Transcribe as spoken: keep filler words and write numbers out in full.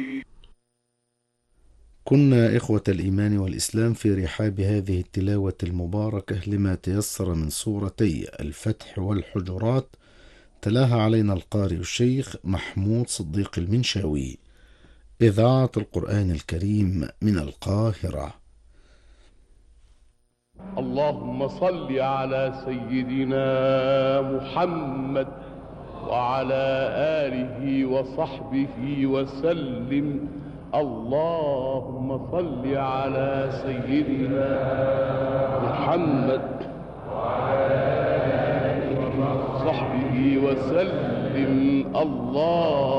كنا إخوة الإيمان والإسلام في رحاب هذه التلاوة المباركة لما تيسر من سورتي الفتح والحجرات، تلاها علينا القارئ الشيخ محمود صديق المنشاوي، إذاعة القرآن الكريم من القاهرة. اللهم صل على سيدنا محمد وعلى آله وصحبه وسلم. اللهم صل على سيدنا محمد وعلى آله وصحبه وسلم. الله